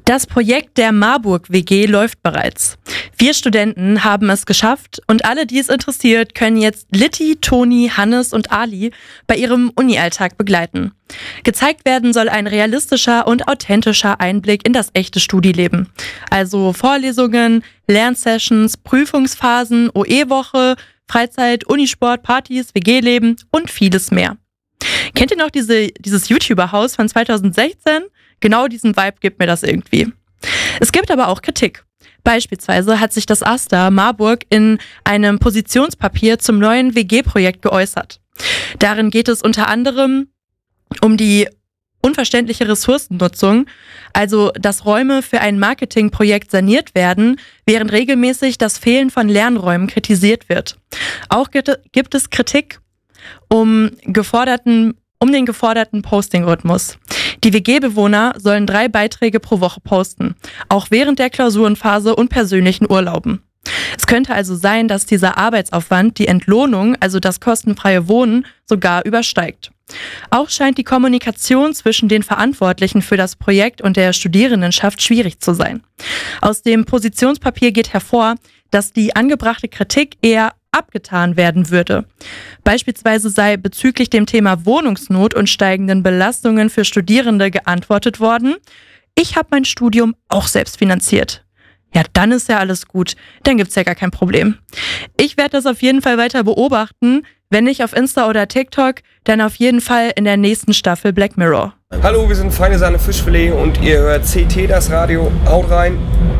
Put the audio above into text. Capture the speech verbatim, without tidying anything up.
Das Projekt der Marburg W G läuft bereits. Vier Studenten haben es geschafft und alle, die es interessiert, können jetzt Litti, Toni, Hannes und Ali bei ihrem Uni-Alltag begleiten. Gezeigt werden soll ein realistischer und authentischer Einblick in das echte Studieleben. Also Vorlesungen, Lernsessions, Prüfungsphasen, O E-Woche, Freizeit, Unisport, Partys, W G-Leben und vieles mehr. Kennt ihr noch diese, dieses YouTuber-Haus von zweitausendsechzehn? Genau diesen Vibe gibt mir das irgendwie. Es gibt aber auch Kritik. Beispielsweise hat sich das AStA Marburg in einem Positionspapier zum neuen W G-Projekt geäußert. Darin geht es unter anderem um die unverständliche Ressourcennutzung, also dass Räume für ein Marketingprojekt saniert werden, während regelmäßig das Fehlen von Lernräumen kritisiert wird. Auch gibt es Kritik um geforderten um den geforderten Posting-Rhythmus. Die W G-Bewohner sollen drei Beiträge pro Woche posten, auch während der Klausurenphase und persönlichen Urlauben. Es könnte also sein, dass dieser Arbeitsaufwand die Entlohnung, also das kostenfreie Wohnen, sogar übersteigt. Auch scheint die Kommunikation zwischen den Verantwortlichen für das Projekt und der Studierendenschaft schwierig zu sein. Aus dem Positionspapier geht hervor, dass die angebrachte Kritik eher abgetan werden würde. Beispielsweise sei bezüglich dem Thema Wohnungsnot und steigenden Belastungen für Studierende geantwortet worden: Ich habe mein Studium auch selbst finanziert. Ja, dann ist ja alles gut. Dann gibt's ja gar kein Problem. Ich werde das auf jeden Fall weiter beobachten. Wenn nicht auf Insta oder TikTok, dann auf jeden Fall in der nächsten Staffel Black Mirror. Hallo, wir sind Feine Sahne Fischfilet und ihr hört C T, das Radio. Haut rein.